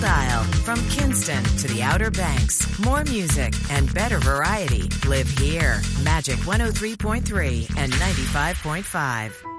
Isle. From Kinston to the Outer Banks, more music and better variety live here. Magic 103.3 and 95.5.